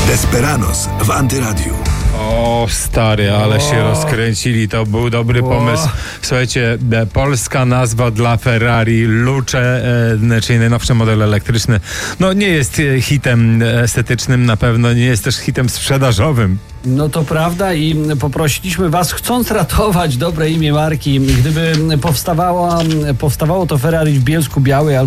Desperados w Antyradiu. O stary, ale się rozkręcili, to był dobry pomysł. Słuchajcie, polska nazwa dla Ferrari Luce, czyli najnowszy model elektryczny, no nie jest hitem estetycznym, na pewno nie jest też hitem sprzedażowym. No to prawda i poprosiliśmy was, chcąc ratować dobre imię marki, gdyby powstawało to Ferrari w Bielsku Białej